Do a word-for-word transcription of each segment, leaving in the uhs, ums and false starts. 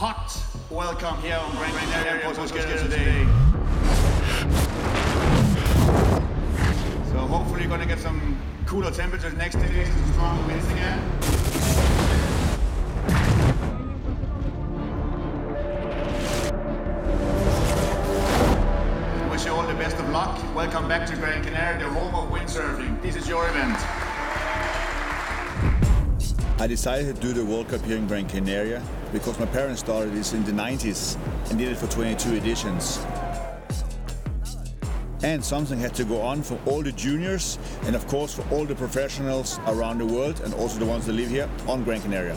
hot welcome here on Gran Canaria Postgres today. So hopefully you're gonna get some cooler temperatures next day, some strong winds again. Wish you all the best of luck. Welcome back to Gran Canaria, the home of windsurfing. This is your event. I decided to do the World Cup here in Gran Canaria because my parents started this in the nineties and did it for twenty-two editions. And something had to go on for all the juniors and of course for all the professionals around the world and also the ones that live here on Gran Canaria.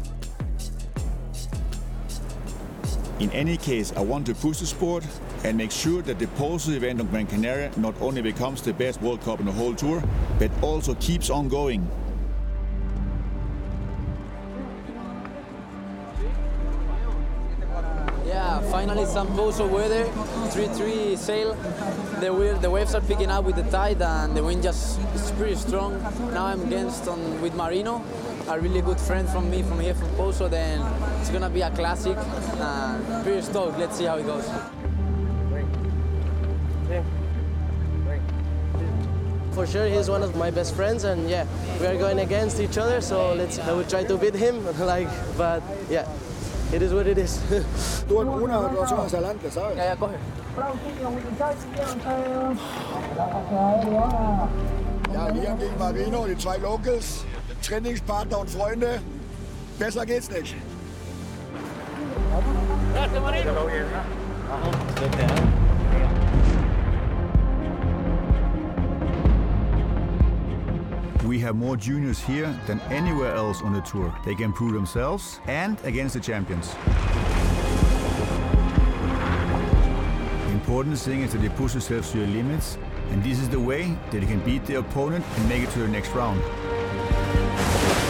In any case, I want to push the sport and make sure that the Poso event on Gran Canaria not only becomes the best World Cup in the whole tour, but also keeps on going. Yeah, finally some Poso weather, three three sail. The, the waves are picking up with the tide and the wind just is pretty strong. Now I'm against on, with Marino, a really good friend from me from here from Poso. Then it's gonna be a classic. Uh, pretty stoked, let's see how it goes. For sure, he's one of my best friends, and yeah, we are going against each other. So let's. I will try to beat him, like, but yeah, it is what it is. Tú en una o dos horas adelante, ¿sabes? Ya, ya, coge. Ja, Liam gegen Marino, die zwei Locals, Trainingspartner und Freunde. Besser geht's nicht. We have more juniors here than anywhere else on the tour. They can prove themselves and against the champions. The important thing is that they push themselves to their limits, and this is the way that they can beat the opponent and make it to the next round.